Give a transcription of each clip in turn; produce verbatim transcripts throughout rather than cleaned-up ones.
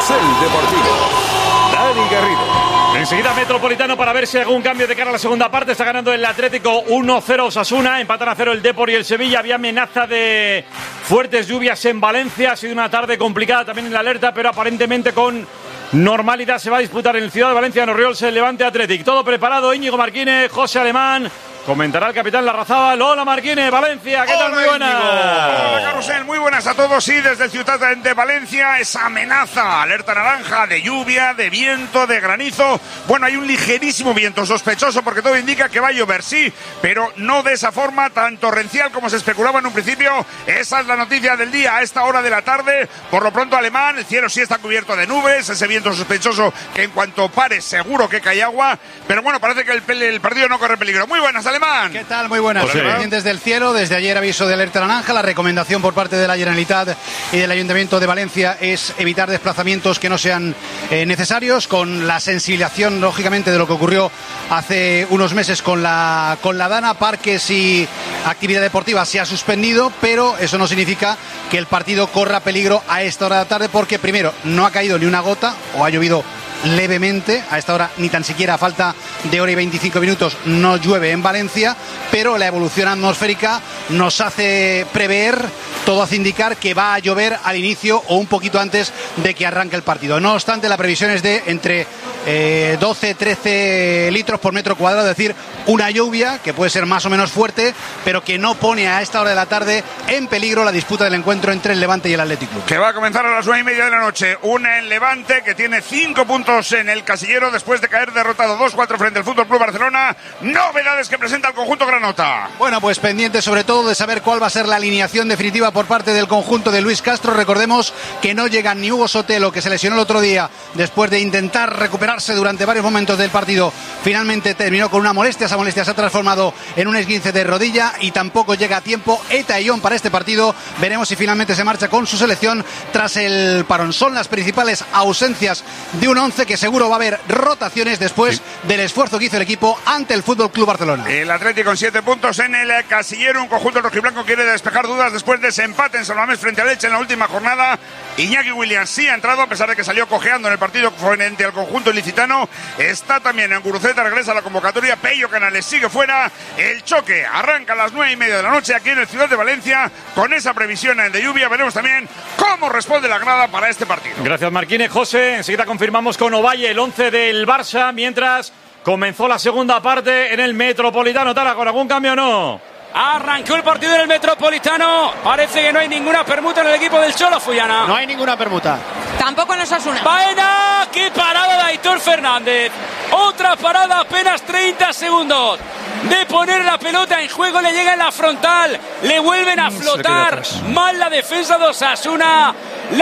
Carrusel Deportivo. Dani Garrido. Enseguida Metropolitano para ver si hay algún cambio de cara a la segunda parte. Está ganando el Atlético uno cero Osasuna. Empatan a cero el Depor y el Sevilla. Había amenaza de fuertes lluvias en Valencia. Ha sido una tarde complicada también en la alerta, pero aparentemente con normalidad se va a disputar en el Ciudad de Valencia, en Orriols, el Levante Athletic. Todo preparado. Íñigo Marquínez, José Alemán. Comentará el capitán Larrazábal. Hola Marquínez, Valencia, ¿qué tal? Muy buenas. Hola Carrusel, muy buenas a todos. Sí, desde el Ciudad de Valencia, esa amenaza, alerta naranja de lluvia, de viento, de granizo. Bueno, hay un ligerísimo viento sospechoso porque todo indica que va a llover, sí, pero no de esa forma tan torrencial como se especulaba en un principio. Esa es la noticia del día a esta hora de la tarde. Por lo pronto, Alemán, el cielo sí está cubierto de nubes, ese viento sospechoso que en cuanto pare seguro que cae agua. Pero bueno, parece que el, el partido no corre peligro. Muy buenas, Alemán. ¿Qué tal? Muy buenas. José. Pendientes del cielo. Desde ayer aviso de alerta naranja. La recomendación por parte de la Generalitat y del Ayuntamiento de Valencia es evitar desplazamientos que no sean eh, necesarios, con la sensibilización, lógicamente, de lo que ocurrió hace unos meses con la, con la Dana. Parques y actividad deportiva se ha suspendido, pero eso no significa que el partido corra peligro a esta hora de la tarde, porque primero no ha caído ni una gota o ha llovido levemente. A esta hora ni tan siquiera a falta de hora y veinticinco minutos no llueve en Valencia, pero la evolución atmosférica nos hace prever, todo hace indicar que va a llover al inicio o un poquito antes de que arranque el partido. No obstante, la previsión es de entre eh, doce trece litros por metro cuadrado, es decir, una lluvia que puede ser más o menos fuerte, pero que no pone a esta hora de la tarde en peligro la disputa del encuentro entre el Levante y el Athletic Club. Que va a comenzar a las nueve y media de la noche. Una en Levante, que tiene cinco puntos en el casillero después de caer derrotado dos cuatro frente al Fútbol Club Barcelona. Novedades que presenta el conjunto granota. Bueno, pues pendiente sobre todo de saber cuál va a ser la alineación definitiva por parte del conjunto de Luis Castro. Recordemos que no llega ni Hugo Sotelo, que se lesionó el otro día después de intentar recuperarse durante varios momentos del partido. Finalmente terminó con una molestia. Esa molestia se ha transformado en un esguince de rodilla, y tampoco llega a tiempo Eta Ion para este partido. Veremos si finalmente se marcha con su selección tras el parón. Son las principales ausencias de un once que seguro va a haber rotaciones después sí. del esfuerzo que hizo el equipo ante el Fútbol Club Barcelona. El Atlético con siete puntos en el casillero. Un conjunto rojiblanco quiere despejar dudas después de ese empate en San Mamés frente al Elche en la última jornada. Iñaki Williams sí ha entrado, a pesar de que salió cojeando en el partido frente al conjunto ilicitano. Está también en Guruceta, regresa a la convocatoria. Pello Canales sigue fuera. El choque arranca a las nueve y media de la noche aquí en el Ciudad de Valencia, con esa previsión de lluvia. Veremos también cómo responde la grada para este partido. Gracias Marquínez. José, enseguida confirmamos con Ovalle el once del Barça, mientras comenzó la segunda parte en el Metropolitano. Tara, ¿con algún cambio o no? Arrancó el partido en el Metropolitano. Parece que no hay ninguna permuta en el equipo del Cholo, Fuyana. No hay ninguna permuta. Tampoco en Osasuna. ¡Baena! ¡Qué parada de Aitor Fernández! Otra parada, apenas treinta segundos de poner la pelota en juego. Le llega en la frontal, le vuelven a flotar. Mal la defensa de Osasuna.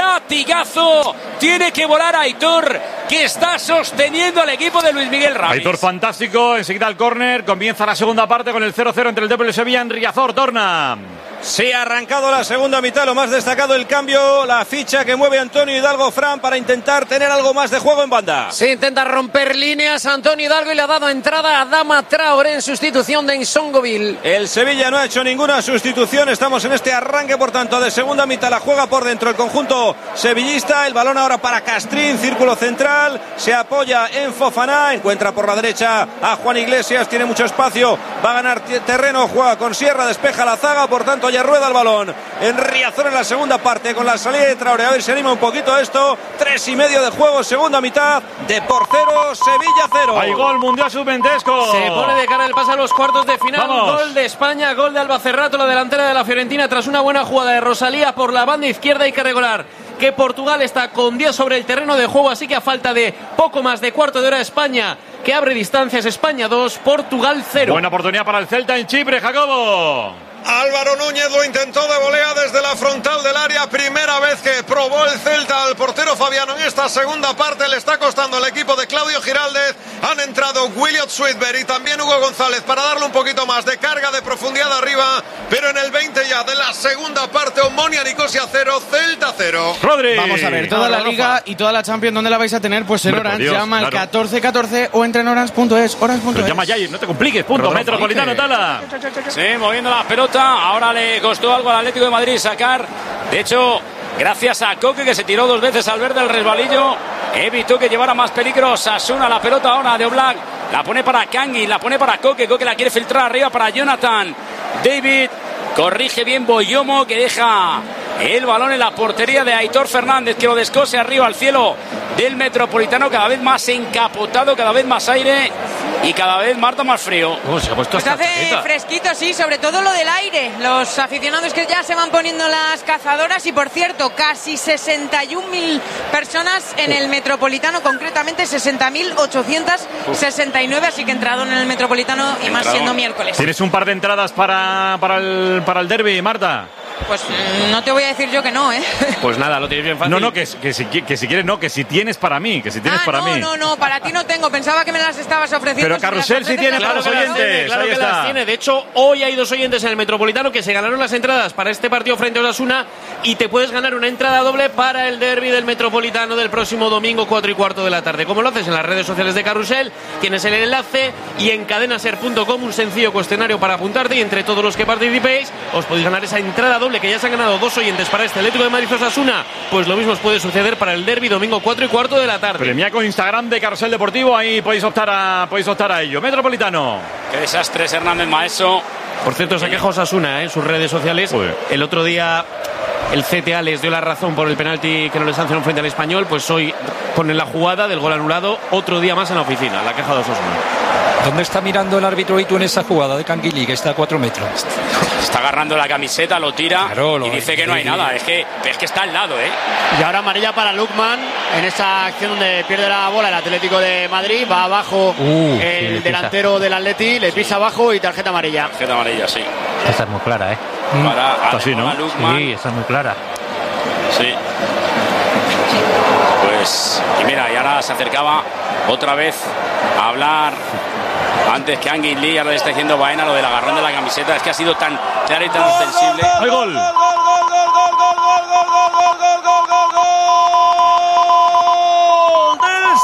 Latigazo. Tiene que volar Aitor, que está sosteniendo al equipo de Luis Miguel Ramis. Aitor fantástico. Enseguida el córner. Comienza la segunda parte con el cero cero entre el Depor y el Sevilla en Riazor. Torna. Sí, ha arrancado la segunda mitad. Lo más destacado el cambio, la ficha que mueve Antonio Hidalgo Fran para intentar tener algo más de juego en banda. Sí, intenta romper líneas Antonio Hidalgo y le ha dado entrada a Adama Traoré en sustitución de Nsongoville. El Sevilla no ha hecho ninguna sustitución. Estamos en este arranque, por tanto, de segunda mitad. La juega por dentro el conjunto sevillista. El balón ahora para Castrín, círculo central. Se apoya en Fofana. Encuentra por la derecha a Juan Iglesias. Tiene mucho espacio. Va a ganar terreno. Juega con Sierra. Despeja la zaga. Por tanto, ya rueda el balón en Riazor en la segunda parte con la salida de Traoré. A ver si anima un poquito esto. Tres y medio de juego, segunda mitad. De por cero, Sevilla cero. Hay gol mundial sub-ventesco. Se pone de cara el pase a los cuartos de final. Vamos. Gol de España, gol de Alba Cerrato, la delantera de la Fiorentina, tras una buena jugada de Rosalía por la banda izquierda. Hay que recordar que Portugal está con diez sobre el terreno de juego, así que a falta de poco más de cuarto de hora, España que abre distancias. España dos, Portugal cero. Buena oportunidad para el Celta en Chipre, Jacobo. Álvaro Núñez lo intentó de volea desde la frontal del área. Primera vez que probó el Celta al portero Fabiano en esta segunda parte. Le está costando al equipo de Claudio Giraldez. Han entrado Williot Sweetberg y también Hugo González para darle un poquito más de carga, de profundidad arriba. Pero en el veinte ya de la segunda parte, Omonia Nicosia cero, Celta cero. Rodri. Vamos a ver, toda la Liga y toda la Champions, ¿dónde la vais a tener? Pues en Orange. Dios, llama al claro. catorce catorce o entra en orange punto es. Orange punto es. Llama ya y no te compliques. Punto. Rodolfo, Metropolitano, Tala. Sí, moviendo la pelota. Ahora le costó algo al Atlético de Madrid sacar. De hecho, Gracias a Coque, que se tiró dos veces al verde el resbalillo. Evitó que llevara más peligro Osasuna. La pelota ahora de Oblak. La pone para Kangin, la pone para Coque. Coque la quiere filtrar arriba para Jonathan David. Corrige bien Boyomo, que deja el balón en la portería de Aitor Fernández, que lo descose arriba al cielo del Metropolitano, cada vez más encapotado, cada vez más aire y cada vez, Marta, más frío. Oh, se ha puesto pues hace chaqueta. Fresquito, sí, sobre todo lo del aire. Los aficionados que ya se van poniendo las cazadoras y, por cierto, casi sesenta y un mil personas en el Metropolitano, concretamente sesenta mil ochocientos sesenta y nueve, así que entrado en el Metropolitano y más siendo miércoles. ¿Tienes un par de entradas para, para el, para el derbi, Marta? Pues no te voy a decir yo que no, ¿eh? Pues nada, lo tienes bien fácil. No, no, que, que, si, que si quieres no, que si tienes para mí, que si tienes ah, para no, mí. No, no, no, para ti no tengo, pensaba que me las estabas ofreciendo. Pero Carrusel sí tiene para los oyentes. Claro que las tiene. De hecho, hoy hay dos oyentes en el Metropolitano que se ganaron las entradas para este partido frente a Osasuna y te puedes ganar una entrada doble para el derbi del Metropolitano del próximo domingo, cuatro y cuarto de la tarde. ¿Cómo lo haces? En las redes sociales de Carrusel, tienes el enlace y en cadenaser punto com un sencillo cuestionario para apuntarte y entre todos los que participéis os podéis ganar esa entrada doble, que ya se han ganado dos oyentes para este Atlético de Madrid Osasuna. Pues lo mismo os puede suceder para el derbi domingo cuatro y cuarto de la tarde. Premia con Instagram de Carrusel Deportivo, ahí podéis optar a, podéis optar a ello. Metropolitano. Qué desastre es Hernández Maeso. Por cierto, se queja Osasuna ¿eh? en sus redes sociales. Joder. El otro día el C T A les dio la razón por el penalti que no les sancionó frente al Español. Pues hoy ponen la jugada del gol anulado otro día más en la oficina. La queja de Osasuna. ¿Dónde está mirando el árbitro Itu en esa jugada de Canguilí, que está a cuatro metros? Está agarrando la camiseta, lo tira claro, lo y dice que no hay nada. Es que, es que está al lado, ¿eh? Y ahora amarilla para Lukman en esa acción donde pierde la bola el Atlético de Madrid. Va abajo uh, el sí, delantero del Atleti, le pisa sí. abajo y tarjeta amarilla. Tarjeta amarilla, sí. Esa es muy clara, ¿eh? Para, a, así, ¿no? para Lukman. Sí, esa es muy clara. Sí. Pues, y mira, y ahora se acercaba otra vez a hablar. Antes que Angin Lee, ahora le está diciendo Baena lo del agarrón de la camiseta. Es que ha sido tan claro y tan ostensible. ¡Hay gol! ¡Gol, gol, gol, gol, gol, gol, gol, gol, gol, gol, gol, gol! ¡Del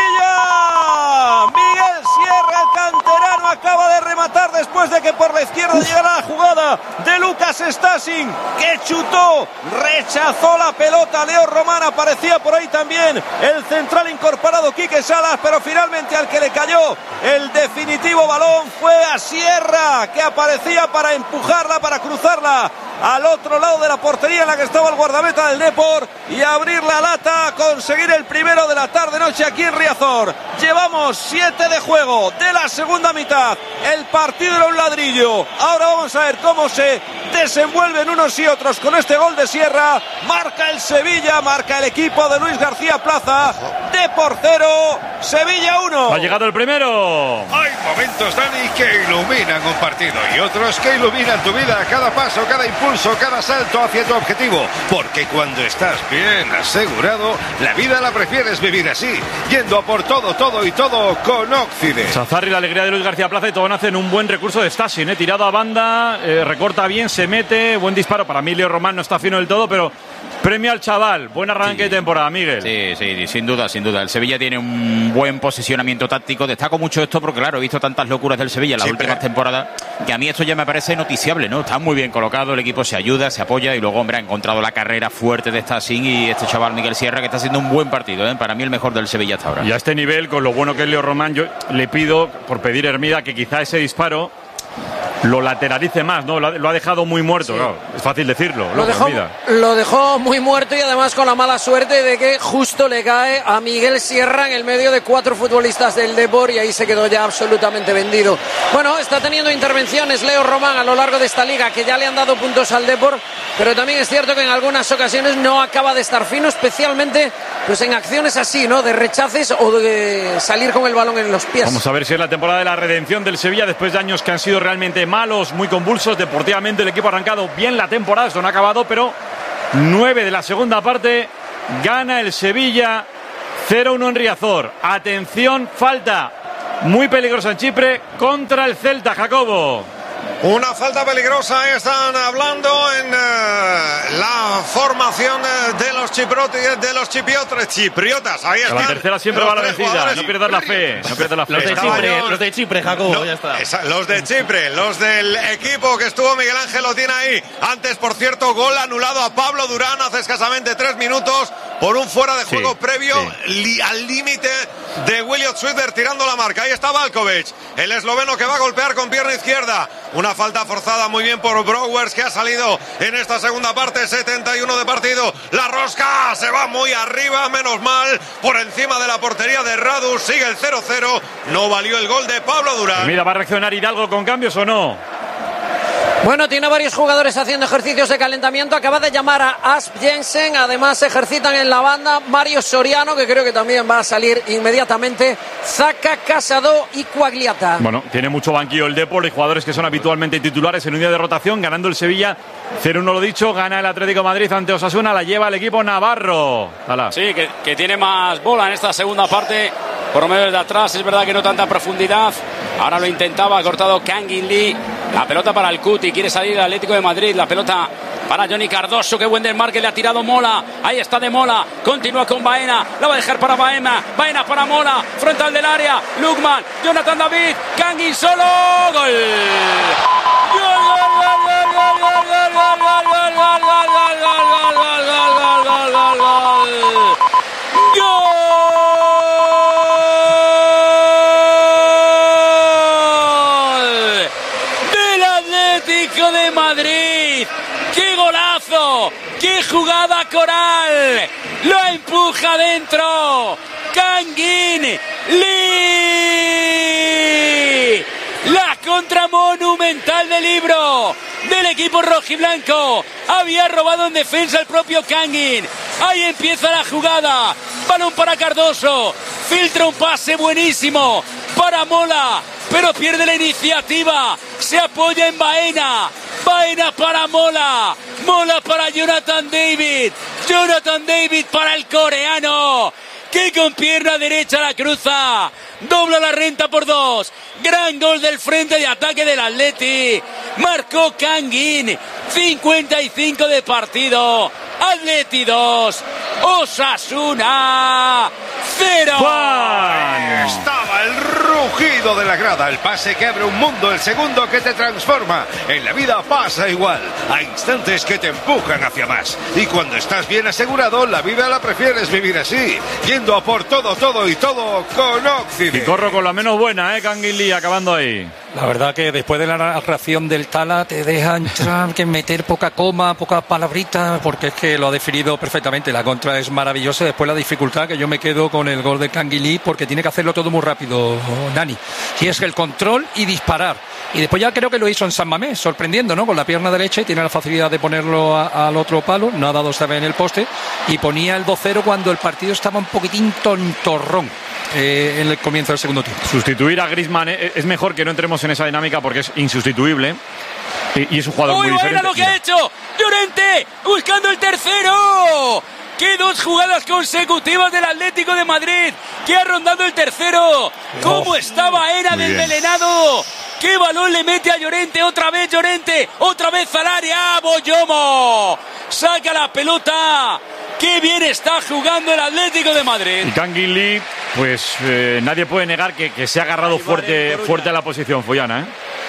Sevilla! Miguel Sierra, el canterano, acaba de rematar después de que por la izquierda llegara la jugada de Lucas Stassin, que chutó, rechazó la pelota. Leo Román, aparecía por ahí también el central incorporado Quique Salas, pero finalmente al que le cayó el definitivo balón fue a Sierra, que aparecía para empujarla, para cruzarla al otro lado de la portería en la que estaba el guardameta del Depor y abrir la lata, conseguir el primero de la tarde-noche aquí en Riazor. Llevamos siete de juego de la segunda mitad. El partido era un ladrillo. Ahora vamos a ver cómo se desenvuelven unos y otros con este gol de Sierra. Marca el Sevilla, marca el equipo de Luis García Plaza. Depor cero, Sevilla uno. Ha llegado el primero. Hay momentos, Dani, que iluminan un partido y otros que iluminan tu vida. Cada paso, cada impulso, cada salto hacia tu objetivo. Porque cuando estás bien asegurado, la vida la prefieres vivir así, yendo a por todo, todo y todo con Occident. Chazarri, la alegría de Luis García Plaza, y Tobán hacen un buen recurso de Stassin, ¿eh? Tirado a banda, eh, recorta bien, se mete, buen disparo. Para mí Leo Román no está fino del todo, pero premio al chaval. Buen arranque sí. de temporada, Miguel. Sí, sí, sin duda, sin duda. El Sevilla tiene un buen posicionamiento táctico. Destaco mucho esto porque, claro, he visto tantas locuras del Sevilla en las Siempre. últimas temporadas que a mí esto ya me parece noticiable, ¿no? Está muy bien colocado, el equipo se ayuda, se apoya y luego, hombre, ha encontrado la carrera fuerte de Stassin y este chaval Miguel Sierra, que está haciendo un buen partido, ¿eh? Para mí el mejor del Sevilla hasta ahora. Y a este nivel, con lo bueno que es Leo Román, yo le pido, por pedir Hermida, que quizá ese disparo lo lateralice más, ¿no? Lo ha dejado muy muerto, sí. Claro. Es fácil decirlo. Lo dejó, lo dejó muy muerto y además con la mala suerte de que justo le cae a Miguel Sierra en el medio de cuatro futbolistas del Depor y ahí se quedó ya absolutamente vendido. Bueno, está teniendo intervenciones Leo Román a lo largo de esta liga que ya le han dado puntos al Depor, pero también es cierto que en algunas ocasiones no acaba de estar fino, especialmente pues en acciones así, ¿no? De rechaces o de salir con el balón en los pies. Vamos a ver si es la temporada de la redención del Sevilla después de años que han sido realmente malos, muy convulsos. Deportivamente el equipo ha arrancado bien la temporada, esto no ha acabado, pero nueve de la segunda parte, gana el Sevilla cero uno en Riazor. Atención, falta muy peligrosa en Chipre contra el Celta, Jacobo. Una falta peligrosa, están hablando en uh, la formación de los chipriotas, de los chipriotas, chipriotas. Ahí están. La tercera siempre va a la vencida, no pierdas la fe, no pierdas la fe. Los de Chipre, los de Chipre, Jacobo, no, ya está. Esa, los de Chipre, los del equipo que estuvo Miguel Ángel lo tiene ahí. Antes, por cierto, gol anulado a Pablo Durán hace escasamente tres minutos por un fuera de juego sí, previo sí. li, al límite de Williot Schwitzer tirando la marca. Ahí está Valkovic, el esloveno que va a golpear con pierna izquierda. Una falta forzada muy bien por Browers, que ha salido en esta segunda parte, setenta y uno de partido. La rosca se va muy arriba, menos mal, por encima de la portería de Radu. Sigue el cero cero, no valió el gol de Pablo Durán. Mira, ¿va a reaccionar Hidalgo con cambios o no? Bueno, tiene varios jugadores haciendo ejercicios de calentamiento. Acaba de llamar a Asp Jensen. Además, se ejercitan en la banda Mario Soriano, que creo que también va a salir inmediatamente. Zaka, Casado y Quagliata. Bueno, tiene mucho banquillo el Depor y jugadores que son habitualmente titulares en un día de rotación. Ganando el Sevilla cero uno, lo dicho. Gana el Atlético de Madrid ante Osasuna. La lleva el equipo navarro. Hala. Sí, que, que tiene más bola en esta segunda parte. Por medio de atrás, es verdad que no tanta profundidad. Ahora lo intentaba, ha cortado Kangin Lee. La pelota para el Cuti, quiere salir el Atlético de Madrid. La pelota para Johnny Cardoso, qué buen desmarque, le ha tirado Mola. Ahí está de Mola, continúa con Baena. La va a dejar para Baena, Baena para Mola. Frontal del área, Lukman, Jonathan David, Kangin solo. Gol. Gol, gol, gol, gol, gol, gol, gol, gol, gol, gol, gol, gol, gol, gol, gol. De Madrid, qué golazo, qué jugada coral, lo empuja dentro Kangin Lee, la contra monumental del libro del equipo rojiblanco. Había robado en defensa el propio Kangin. Ahí empieza la jugada, balón para Cardoso, filtra un pase buenísimo para Mola, pero pierde la iniciativa. Se apoya en Baena. Baena para Mola. Mola para Jonathan David. Jonathan David para el coreano, que con pierna derecha la cruza. Dobla la renta por dos. Gran gol del frente de ataque del Atleti. Marcó Kangin. cincuenta y cinco de partido. Atleti dos. Osasuna cero. Juan. Estaba el rugido de la grada, el pase que abre un mundo, el segundo que te transforma. En la vida pasa igual. Hay instantes que te empujan hacia más. Y cuando estás bien asegurado, la vida la prefieres vivir así, yendo a por todo, todo y todo con Occidente. Y corro con la menos buena, ¿eh? Kangin Lee acabando ahí. La verdad que después de la narración del Tala te deja entrar, que meter poca coma, pocas palabritas, porque es que lo ha definido perfectamente. La contra es maravillosa. Después la dificultad, que yo me quedo con el gol de Kangin Lee, porque tiene que hacerlo todo muy rápido, Dani. Y es el control y disparar. Y después ya creo que lo hizo en San Mamés, sorprendiendo, ¿no? Con la pierna derecha, y tiene la facilidad de ponerlo a, al otro palo. No ha dado esta vez en el poste. Y ponía el dos cero cuando el partido estaba un poquitín tontorrón. Eh, en el comienzo del segundo tiempo. Sustituir a Griezmann eh, es mejor que no entremos en esa dinámica, porque es insustituible y, y es un jugador muy, muy diferente. ¡Muy bueno lo que ha hecho! ¡Llorente buscando el tercero! ¡Qué dos jugadas consecutivas del Atlético de Madrid, que ha rondado el tercero! ¡Cómo oh, estaba Era del envenenado! ¡Qué balón le mete a Llorente! ¡Otra vez Llorente! ¡Otra vez al área! ¡Boyomo! ¡Saca la pelota! ¡Qué bien está jugando el Atlético de Madrid! Y Kangin Lee, pues eh, nadie puede negar que, que se ha agarrado fuerte, fuerte a la posición, Follana, ¿eh?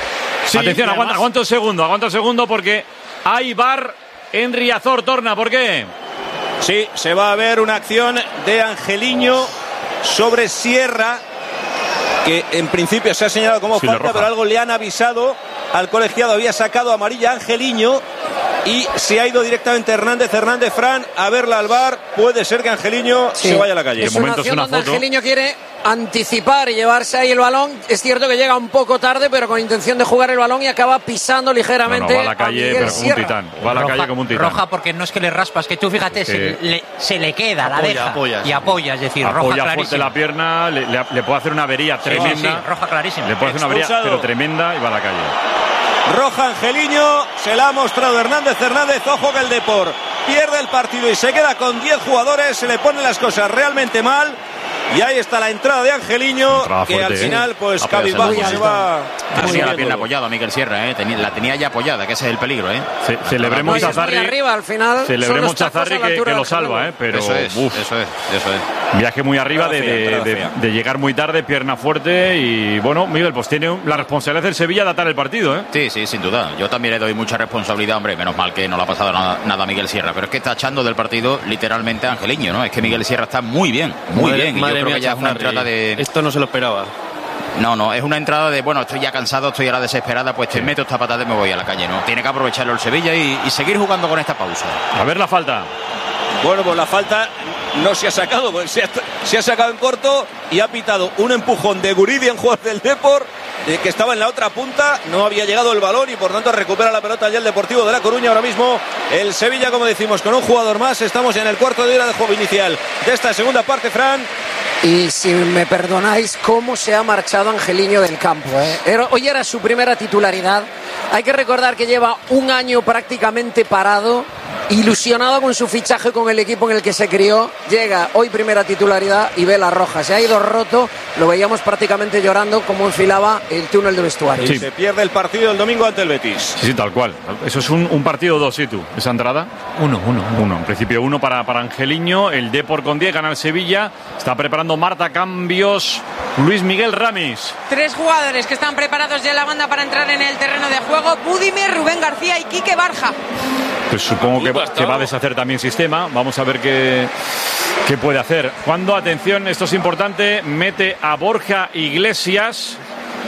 Sí, atención, aguanta, aguanta un segundo, aguanta un segundo, porque hay V A R en Riazor. Torna, ¿por qué? Sí, se va a ver una acción de Angeliño sobre Sierra, que en principio se ha señalado como sí, falta, pero algo le han avisado al colegiado. Había sacado amarilla Angeliño y se ha ido directamente Hernández. Hernández, Fran, a verla al V A R. Puede ser que Angeliño sí. se vaya a la calle. Es una acción donde Angeliño quiere anticipar y llevarse ahí el balón. Es cierto que llega un poco tarde, pero con intención de jugar el balón, y acaba pisando ligeramente. No, no, va a la calle, pero como un titán. Va a la roja, calle como un titán. Roja porque no es que le raspas, que tú fíjate, sí. se, le, se le queda, apoya, la deja apoya, y apoya, es decir, apoya roja fuerte clarísima. La pierna, le, le, le puede hacer una avería tremenda. Sí, sí, roja clarísima. Le puede hacer una avería, pero tremenda, y va a la calle. Roja Angeliño, se la ha mostrado Hernández. Hernández, ojo que el Depor pierde el partido y se queda con diez jugadores. Se le ponen las cosas realmente mal Y ahí está la entrada de Angeliño, entrada que fuerte, al final, pues ¿eh? cabizbajo se va. Tenía la pierna apoyada Miguel Sierra, ¿eh? Tenía, la tenía ya apoyada, que ese es el peligro, ¿eh? Ce celebremos a Zarri. Arriba, al final, celebremos a Zarri que, que lo salva, ¿eh? Pero eso es, uf, eso es, eso es. Viaje muy arriba de, de, de, de llegar muy tarde, pierna fuerte y bueno, Miguel, pues tiene la responsabilidad del Sevilla de atar el partido, ¿eh? Sí, sí, sin duda. Yo también le doy mucha responsabilidad, hombre, menos mal que no le ha pasado nada, nada a Miguel Sierra, pero es que está echando del partido literalmente a Angeliño, ¿no? Es que Miguel Sierra está muy bien, muy Madre, bien. Y yo creo que ya es una entrada de... Esto no se lo esperaba. No, no, es una entrada de, bueno, estoy ya cansado, estoy ahora desesperada, pues te meto esta patada y me voy a la calle, ¿no? Tiene que aprovecharlo el Sevilla y, y seguir jugando con esta pausa. A ver la falta. Bueno, pues la falta no se ha sacado, pues se ha, se ha sacado en corto y ha pitado un empujón de Guridi en jugador del Depor, eh, que estaba en la otra punta, no había llegado el balón y por tanto recupera la pelota ya el Deportivo de La Coruña. Ahora mismo el Sevilla, como decimos, con un jugador más. Estamos en el cuarto de hora de juego inicial de esta segunda parte, Fran. Y si me perdonáis, cómo se ha marchado Angeliño del campo, ¿eh? Era, hoy era su primera titularidad. Hay que recordar que lleva un año prácticamente parado, ilusionado con su fichaje con el equipo en el que se crió. Llega hoy primera titularidad y ve la roja. Se ha ido roto, lo veíamos prácticamente llorando como enfilaba el túnel de vestuario. Sí. Se pierde el partido el domingo ante el Betis. Sí, sí, tal cual. Eso es un, un partido dos, ¿sí tú? Esa entrada. Uno, uno. Uno, en principio uno para, para Angeliño. El Depor con diez gana el Sevilla. Está preparando Marta cambios. Luis Miguel Ramis. Tres jugadores que están preparados ya en la banda para entrar en el terreno de juego. Budimir, Rubén García y Quique Barja. Pues supongo que, que va a deshacer también sistema. Vamos a ver qué, qué puede hacer. Cuando, atención, esto es importante, mete a Borja Iglesias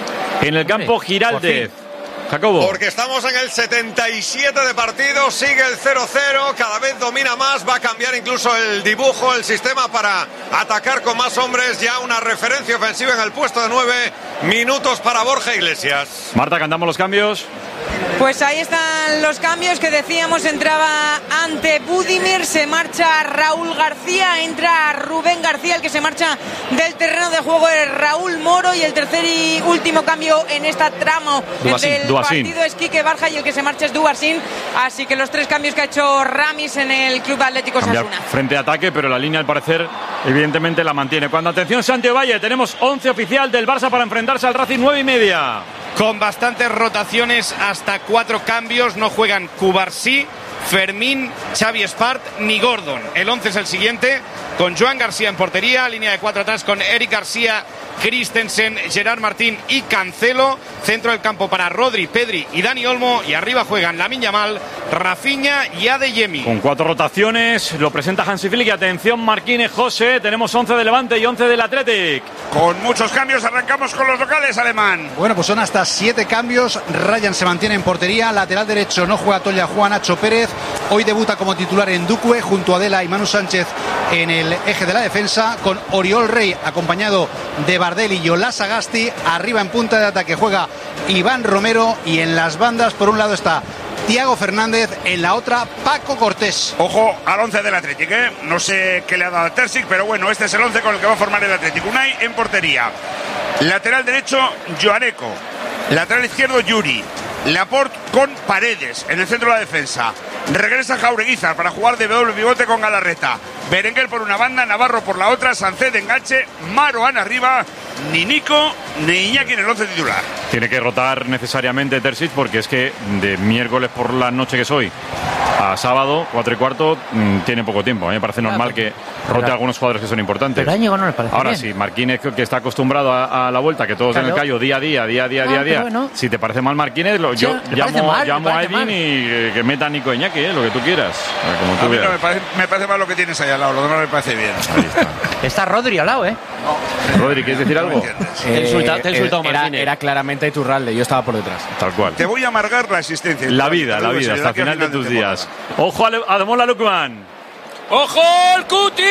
en el campo Giraldez. Jacobo. Porque estamos en el setenta y siete de partido, sigue el cero cero, cada vez domina más, va a cambiar incluso el dibujo, el sistema para atacar con más hombres, ya una referencia ofensiva en el puesto de nueve, minutos para Borja Iglesias. Marta, cantamos los cambios. Pues ahí están los cambios que decíamos. Entraba ante Budimir, se marcha Raúl García, entra Rubén García, el que se marcha del terreno de juego es Raúl Moro, y el tercer y último cambio en esta tramo Duasin, del Duasin. partido es Quique Barja, y el que se marcha es Duasin. Así que los tres cambios que ha hecho Ramis en el Club Atlético Osasuna. Frente a ataque, pero la línea al parecer evidentemente la mantiene. Cuando, atención, Santi Valle, tenemos once oficial del Barça para enfrentarse al Racing, nueve y media. Con bastantes rotaciones, hasta cuatro cambios. No juegan Cubarsí, Fermín, Xavi Espart ni Gordon. El once es el siguiente, con Joan García en portería, línea de cuatro atrás con Eric García, Christensen, Gerard Martín y Cancelo. Centro del campo para Rodri, Pedri y Dani Olmo. Y arriba juegan Lamine Yamal, Rafinha y Adeyemi. Con cuatro rotaciones, lo presenta Hansi Flick. Y atención, Marquínez, José. Tenemos once de Levante y once del Athletic. Con muchos cambios, arrancamos con los locales, Alemán. Bueno, pues son hasta siete cambios. Ryan se mantiene en portería. Lateral derecho no juega Toya, Juan Nacho Pérez. Hoy debuta como titular en Duque, junto a Adela y Manu Sánchez en el eje de la defensa, con Oriol Rey acompañado de Bardel y Yolas Sagasti. Arriba en punta de ataque juega Iván Romero, y en las bandas por un lado está Thiago Fernández, en la otra Paco Cortés. Ojo al once del Athletic, ¿eh? No sé qué le ha dado a Terzic, pero bueno, este es el once con el que va a formar el Athletic. Unai en portería. Lateral derecho, Joaneco. Lateral izquierdo, Yuri. Laporte con Paredes en el centro de la defensa. Regresa Jaureguizar para jugar de doble pivote con Galarreta. Berenguer por una banda, Navarro por la otra, Sancet de enganche, Maroán arriba. Ni Nico ni Iñaki en el once titular. Tiene que rotar necesariamente Terzic, porque es que de miércoles por la noche que soy a sábado, cuatro y cuarto, mmm, tiene poco tiempo. A mí me parece normal que rote a algunos jugadores que son importantes. Pero Íñigo no me parece Ahora bien. sí, Marquínez, que está acostumbrado a, a la vuelta, que todos Claro. en el callo día a día, día a día, Ah, día a día. bueno. Si te parece mal Marquínez, lo, Sí, yo me parece llamo, mal, me llamo a parece Edin mal. y eh, que meta a Nico Iñaki, eh, lo que tú quieras. Como tú A mí veas. no me parece, me parece mal lo que tienes ahí al lado, lo demás me parece bien. Está Rodri al lado, ¿eh? Rodri, ¿quieres decir algo? Eh, Te insulta- te ha insultado era, Martínez. era claramente Iturralde, yo estaba por detrás. Tal cual. Te voy a amargar la existencia. La vida, Te la digo, vida, seriedad, hasta el que final al de tus temporada. días. Ojo a, Le- a Demola Lukman. ¡Ojo el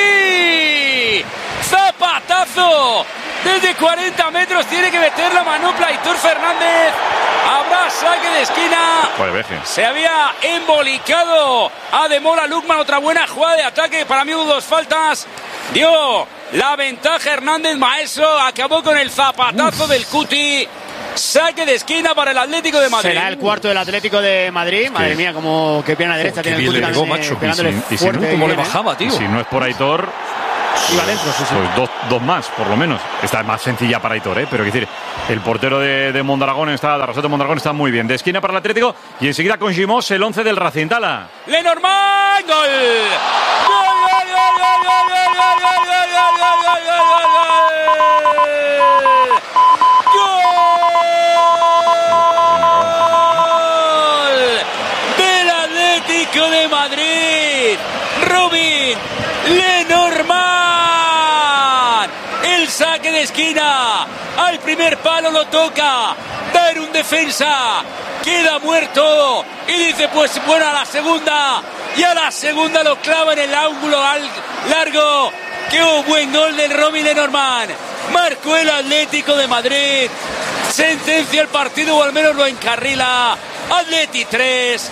Cuti! ¡Zapatazo! Desde cuarenta metros tiene que meter la manopla Aitor Fernández. Habrá saque de esquina. Joder, veje. Se había embolicado a Demola Lukman. Otra buena jugada de ataque. Para mí hubo dos faltas. Dio la ventaja Hernández Maeso. Acabó con el zapatazo Uf. del Cuti. Saque de esquina para el Atlético de Madrid. Será el cuarto del Atlético de Madrid. Madre mía, como que pierna derecha Oh, tiene qué el Cuti bien le pegó, también, macho. pegándole Y si- y si fuerte no, y ¿cómo le bien, ¿eh? bajaba, tío? Si no es por Aitor, Y Valencia, sí, sí. Pues dos, dos más, por lo menos. Esta es más sencilla para Aitor, ¿eh? Pero quiero decir, el portero de, de Mondragón está, de Arrasate Mondragón está muy bien. De esquina para el Atlético y enseguida con Gimos el once del Racing. Tala. Lenormand, gol. Gol, gol, gol, gol, gol, gol, gol, gol, gol, gol, gol, gol, gol, gol. Del Atlético de Madrid. Robin Lenormand. El saque de esquina. Al primer palo lo toca. Da en un defensa. Queda muerto. Y dice, pues bueno, a la segunda. Y a la segunda lo clava en el ángulo al largo. ¡Qué buen gol del Robin Lenormand! Marcó el Atlético de Madrid. Sentencia el partido, o al menos lo encarrila. Atleti tres,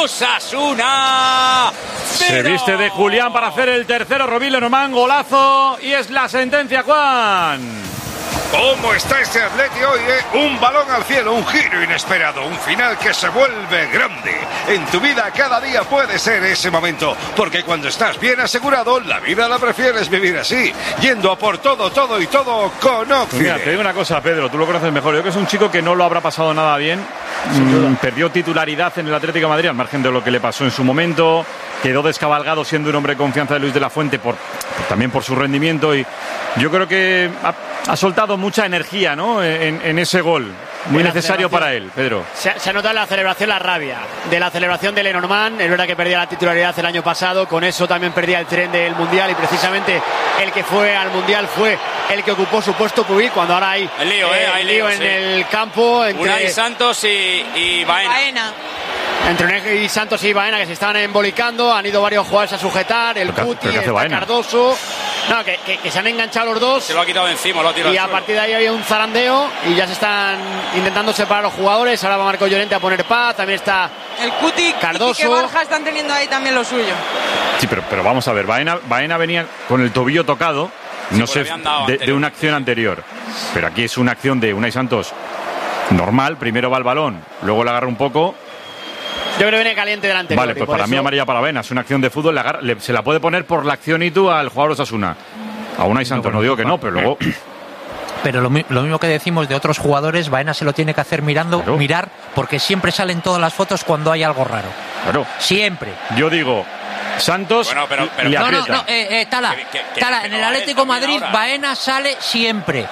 Osasuna Se viste de Julián para hacer el tercero. Robin Lenormand, golazo. Y es la sentencia, Juan. ¿Cómo está este Atleti hoy, eh? Un balón al cielo, un giro inesperado, un final que se vuelve grande. En tu vida cada día puede ser ese momento, porque cuando estás bien asegurado, la vida la prefieres vivir así, yendo a por todo, todo y todo con Occident. Mira, te digo una cosa, Pedro, tú lo conoces mejor. Yo creo que es un chico que no lo habrá pasado nada bien. Mm, perdió titularidad en el Atlético de Madrid, al margen de lo que le pasó en su momento. Quedó descabalgado siendo un hombre de confianza de Luis de la Fuente, por, por también por su rendimiento. Y yo creo que ha, ha soltado mucha energía, ¿no? En, en ese gol. Muy Buena necesario para él, Pedro. Se, se ha notado en la celebración la rabia de la celebración de Lenormand. Es verdad que perdía la titularidad el año pasado, con eso también perdía el tren del Mundial, y precisamente el que fue al Mundial fue el que ocupó su puesto Pubil, cuando ahora hay el lío, eh, eh, hay lío lío, en sí. el campo entre Unai Santos y, y Baena. Baena. Entre Unai Santos y Baena, que se están embolicando. Han ido varios jugadores a sujetar, el Cuti, el Cardoso. No, que, que, que se han enganchado los dos. Se lo ha quitado de encima, lo ha tirado. Y a partir de ahí había un zarandeo y ya se están intentando separar los jugadores. Ahora va Marco Llorente a poner paz. También está el Cuti, Cardoso. Y que Borja están teniendo ahí también lo suyo. Sí, pero, pero vamos a ver, Baena, Baena venía con el tobillo tocado, sí, no sé, de, de una acción anterior. Pero aquí es una acción de Unai Santos normal. Primero va el balón, luego le agarra un poco. Yo creo que viene caliente delante. Vale, pues para eso... mí amarilla para Baena. Es una acción de fútbol, le agarra, le, se la puede poner por la acción y tú al jugador Osasuna. A Unai Santos, no, no digo que no, pero luego... Pero lo, lo mismo que decimos de otros jugadores, Baena se lo tiene que hacer mirando, claro. mirar, porque siempre salen todas las fotos cuando hay algo raro. Claro. Siempre. Yo digo, Santos bueno, pero, pero, le no, aprieta. no, no, eh, eh, Tala, que, que, que, Tala, que en el no Atlético Madrid, ahora. Baena sale siempre.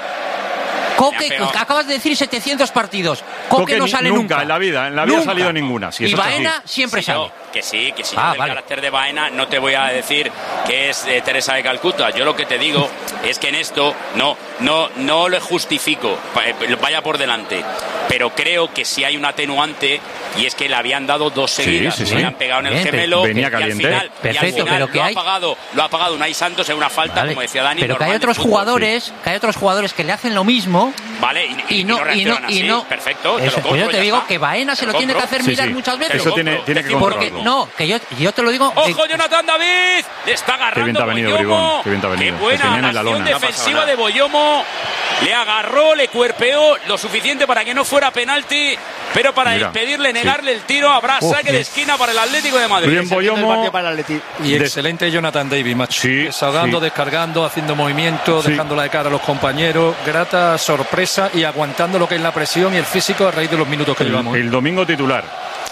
Coque, Ya, pero... acabas de decir setecientos partidos. Coque, Coque no sale nunca. nunca. En la vida, en la vida nunca. ha salido ninguna. Si y Baena siempre sí, sale. No, que sí, que si ah, no del vale. carácter de Baena no te voy a decir que es eh, Teresa de Calcuta. Yo lo que te digo es que en esto no, no, no le justifico, vaya por delante. Pero creo que sí hay un atenuante, y es que le habían dado dos seguidas. Sí, sí, sí. Le han pegado en el Bien, gemelo. venía y caliente. al final, Perfecto, y al final pero que lo, hay... ha pagado, lo ha pagado Unai Santos en una falta, vale. como decía Dani. Pero que hay otros jugadores, sí. que hay otros jugadores que le hacen lo mismo. Vale, y, y, y no, y no, y no, así. y no. Perfecto, te Eso, lo compro, pues yo te ya digo está. que Baena se lo, lo tiene que hacer sí, mirar sí. muchas veces. Eso tiene, tiene que Porque no, que yo, yo te lo digo. ¡Ojo, Jonathan David! Le está agarrando. Qué bien te ha venido, Bribón. Qué bien te ha venido. Qué buena acción defensiva de Boyomo. Le agarró, le cuerpeó lo suficiente para que no fuera penalti, pero para Mira, impedirle, negarle sí. el tiro, habrá oh, saque yes. de esquina para el Atlético de Madrid. Bien, Boyomo. Para el Atlético. Y de... excelente Jonathan David, macho. Sí, Desahogando, sí. descargando, haciendo movimientos, sí. dejándola de cara a los compañeros. Grata sorpresa y aguantando lo que es la presión y el físico a raíz de los minutos que el, llevamos. El domingo titular.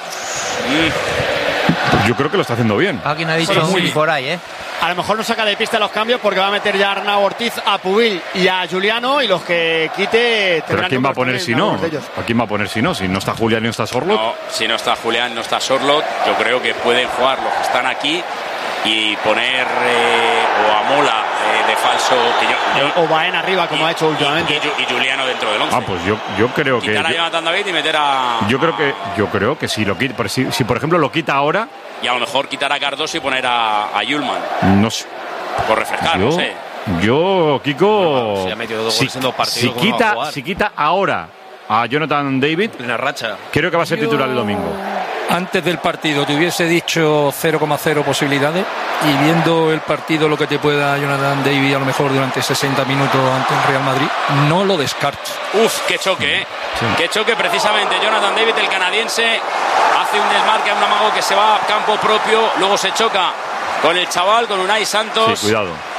Mm. Yo creo que lo está haciendo bien. Alguien ha dicho muy sí. por ahí, ¿eh? A lo mejor no saca de pista los cambios porque va a meter ya a Arnau Ortiz, a Pubil y a Juliano, y los que quite... ¿Pero a quién va a poner si no? ¿A quién va a poner si no? Si no está Julián y no está Sorlot. No, si no está Julián, no está Sorlot. Yo creo que pueden jugar los que están aquí y poner eh, o a Mola eh, de falso que yo, yo, o Baena arriba como y, ha hecho últimamente y, y, y Juliano dentro del once. Ah, pues yo, yo creo quitar que a Jonathan David y meter a yo creo que yo creo que si lo quita, si, si por ejemplo lo quita ahora, y a lo mejor quitar a Cardoso y poner a, a Yulman, no sé, por refrescar, yo, no sé. Yo, Kiko, se ha metido dos si, goles en dos partidos, si quita si quita ahora a Jonathan David, plena racha, creo que va a ser yo... titular el domingo. Antes del partido te hubiese dicho cero coma cero posibilidades, y viendo el partido lo que te pueda Jonathan David a lo mejor durante sesenta minutos ante el Real Madrid, no lo descartes. Uf, qué choque, ¿eh? Sí. Qué choque precisamente. Jonathan David, el canadiense, hace un desmarque a un amago que se va a campo propio, luego se choca con el chaval, con Unai Santos. Sí, cuidado.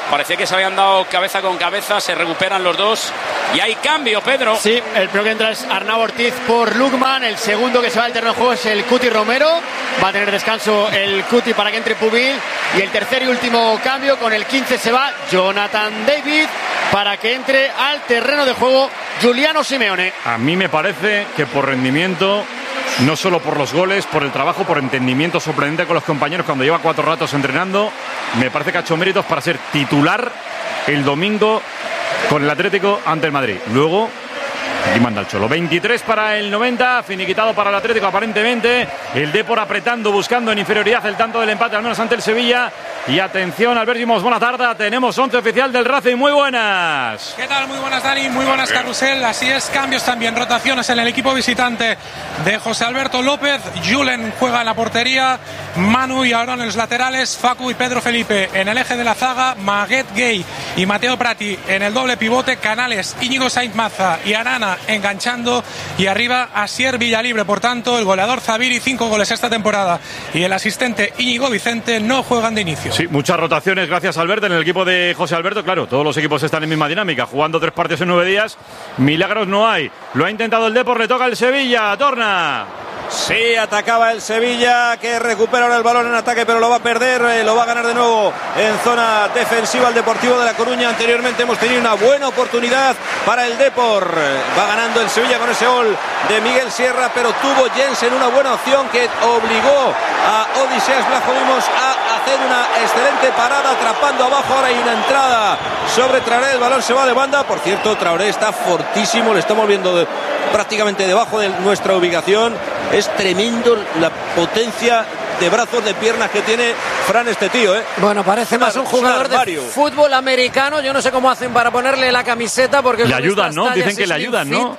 Parecía que se habían dado cabeza con cabeza, se recuperan los dos y hay cambio, Pedro. Sí, el primero que entra es Arnau Ortiz por Lukman, el segundo que se va al terreno de juego es el Cuti Romero, va a tener descanso el Cuti para que entre Pubil, y el tercer y último cambio, con el quince se va Jonathan David para que entre al terreno de juego Giuliano Simeone. A mí me parece que por rendimiento, no solo por los goles, por el trabajo, por entendimiento sorprendente con los compañeros cuando lleva cuatro ratos entrenando, me parece que ha hecho méritos para ser titular el domingo con el Atlético ante el Madrid. Luego, aquí manda el Cholo. veintitrés para el noventa, finiquitado para el Atlético aparentemente. El Depor apretando, buscando en inferioridad el tanto del empate, al menos ante el Sevilla. Y atención, Albert Simos, buena tarde. Tenemos once oficial del Racing, muy buenas. ¿Qué tal? Muy buenas, Dani, muy buenas, Carrusel. Así es, cambios también, rotaciones en el equipo visitante de José Alberto López. Julen juega en la portería, Manu y ahora en los laterales, Facu y Pedro Felipe. En el eje de la zaga, Maguet Gay y Mateo Prati. En el doble pivote, Canales, Íñigo Sainz Maza y Arana enganchando. Y arriba, Asier Villalibre. Por tanto, el goleador Zabiri, cinco goles esta temporada. Y el asistente Íñigo Vicente no juegan de inicio. Sí, muchas rotaciones, gracias Alberto, en el equipo de José Alberto. Claro, todos los equipos están en misma dinámica, jugando tres partidos en nueve días. Milagros no hay. Lo ha intentado el Depor, le toca el Sevilla. Torna. Sí, atacaba el Sevilla, que recupera ahora el balón en ataque, pero lo va a perder, eh, lo va a ganar de nuevo en zona defensiva el Deportivo de La Coruña. Anteriormente hemos tenido una buena oportunidad para el Depor. Va ganando el Sevilla con ese gol de Miguel Sierra, pero tuvo Jensen una buena opción que obligó a Odiseas Vlachodimos a hacer una excelente parada, atrapando abajo. Ahora hay una entrada sobre Traoré, el balón se va de banda. Por cierto, Traoré está fortísimo, le estamos viendo de, prácticamente debajo de nuestra ubicación. Es tremendo la potencia de brazos, de piernas que tiene Fran este tío, ¿eh? Bueno, parece más un jugador de fútbol americano. Yo no sé cómo hacen para ponerle la camiseta porque le ayudan, ¿no? Dicen que le ayudan, ¿no?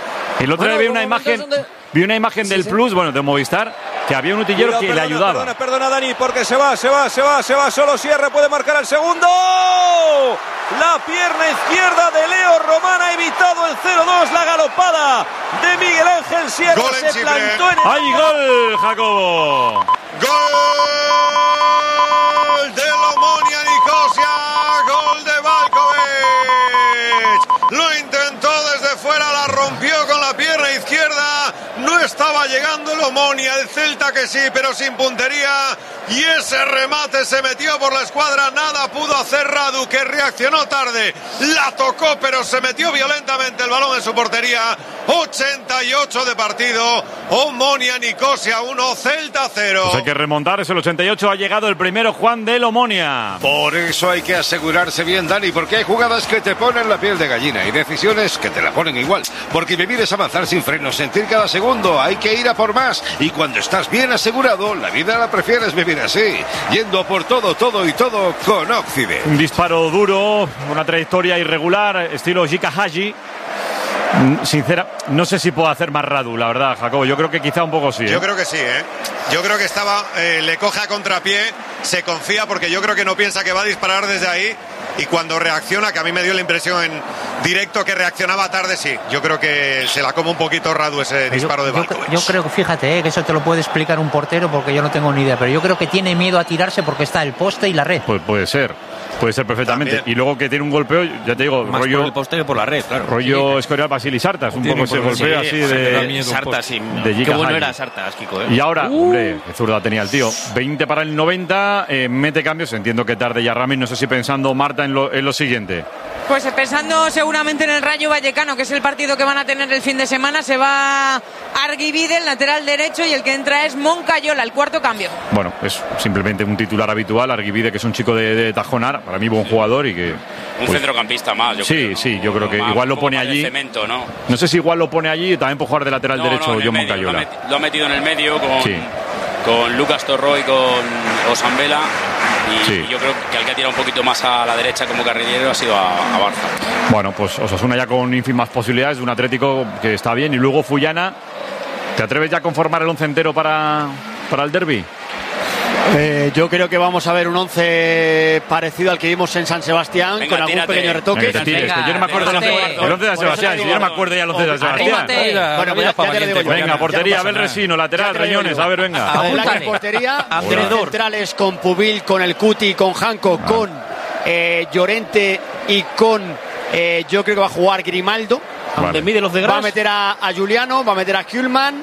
El otro día vi una imagen, donde... vi una imagen del sí, Plus, sí. bueno, de Movistar, que había un utillero Cuidado, que perdona, le ayudaba. Perdona, perdona, Dani, porque se va, se va, se va, se va. Solo Sierra puede marcar el segundo. La pierna izquierda de Leo Román ha evitado el cero dos. La galopada de Miguel Ángel Sierra gol se en plantó en el... ¡Ay, gol, Jacobo! ¡Gol de Omonia Nicosia! ¡Gol de Valkovic! Lo intentó desde fuera, la rompió con la pierna izquierda. No estaba llegando el Omonia, el Celta que sí, pero sin puntería. Y ese remate se metió por la escuadra. Nada pudo hacer Radu, que reaccionó tarde. La tocó, pero se metió violentamente el balón en su portería. ochenta y ocho de partido. Omonia Nicosia uno, Celta cero. Pues hay que remontar, es el ochenta y ocho. Ha llegado el primero Juan del Omonia. Por eso hay que asegurarse bien, Dani, porque hay jugadas que te ponen la piel de gallina y decisiones que te la ponen igual. Porque vivir es avanzar sin frenos, sentir cada segundo. Hay que ir a por más. Y cuando estás bien asegurado, la vida la prefieres vivir así, yendo por todo, todo y todo con Occident. Un disparo duro, una trayectoria irregular, estilo Jika Haji. Sincera, no sé si puedo hacer más Radu, la verdad, Jacobo. Yo creo que quizá un poco sí. ¿eh? Yo creo que sí, ¿eh? Yo creo que estaba, eh, le coge a contrapié, se confía porque yo creo que no piensa que va a disparar desde ahí. Y cuando reacciona, que a mí me dio la impresión en directo que reaccionaba tarde, sí. Yo creo que se la come un poquito Radu ese pero disparo yo, de Valkovic. Yo, yo creo que, fíjate, eh, que eso te lo puede explicar un portero porque yo no tengo ni idea. Pero yo creo que tiene miedo a tirarse porque está el poste y la red. Pues puede ser. Puede ser perfectamente. También. Y luego que tiene un golpeo, ya te digo, más rollo. Por el poste que por la red, claro. Rollo Escorial Basili Sartas. Un poco ese golpeo sí, así de. Sartas, sí. De Qué bueno era Sartas, Kiko. ¿eh? Y ahora, uh. hombre, qué zurda tenía el tío. veinte para el noventa, eh, mete cambios. Entiendo que tarde ya Ramis. No sé si pensando Marta en lo, en lo siguiente. Pues pensando seguramente en el Rayo Vallecano, que es el partido que van a tener el fin de semana. Se va Arguibide, el lateral derecho, y el que entra es Moncayola, el cuarto cambio. Bueno, es simplemente un titular habitual. Arguibide, que es un chico de, de Tajonar, para mí buen jugador y que... Un pues, centrocampista más, yo sí, creo. ¿no? Sí, yo creo que más, igual lo pone allí. Cemento, ¿no? No sé si igual lo pone allí y también puede jugar de lateral no, derecho no, John Moncayola. Lo, met, lo ha metido en el medio con, sí. con Lucas Torró y con Osambela. Y, sí. y yo creo que el que ha tirado un poquito más a la derecha como carrilero ha sido a, a Barça. Bueno, pues Osasuna ya con ínfimas posibilidades, de un Atlético que está bien. Y luego Fullana, ¿te atreves ya a conformar el once entero para, para el derbi? Eh, yo creo que vamos a ver un once parecido al que vimos en San Sebastián. Venga, con algún tírate. pequeño retoque. Venga, tires, venga, yo no me acuerdo del once de San Sebastián. Si yo no me acuerdo ya el once de San Sebastián. Bueno, pues ya, ya te digo yo, venga, portería, Abel Resino, lateral, Reñones, a ver, venga. A ver, portería, tres centrales con Pubil, con el Cuti, con Janko, ah. con eh, Llorente y con, eh, yo creo que va a jugar Grimaldo. Vale. Mide los de Gras. Va a meter a, a Juliano, va a meter a Kuhlman.